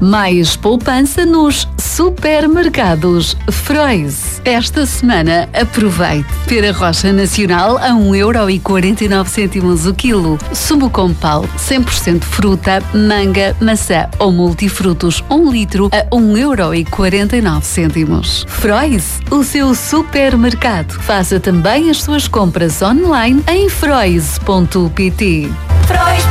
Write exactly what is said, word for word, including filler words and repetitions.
Mais poupança nos supermercados Frois. Esta semana aproveite. Pera roxa nacional a um euro e quarenta e nove cêntimos o quilo. Sumo com pau, cem por cento fruta, manga, maçã ou multifrutos, um litro a um euro e quarenta e nove cêntimos. Frois, o seu supermercado. Faça também as suas compras online em frois ponto pt.